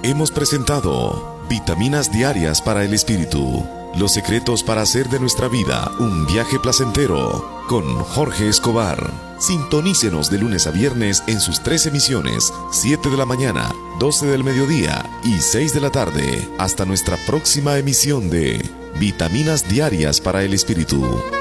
Hemos presentado Vitaminas Diarias para el Espíritu. Los secretos para hacer de nuestra vida un viaje placentero, con Jorge Escobar. Sintonícenos de lunes a viernes en sus 3 emisiones: 7 de la mañana, 12 del mediodía y 6 de la tarde. Hasta nuestra próxima emisión de Vitaminas Diarias para el Espíritu.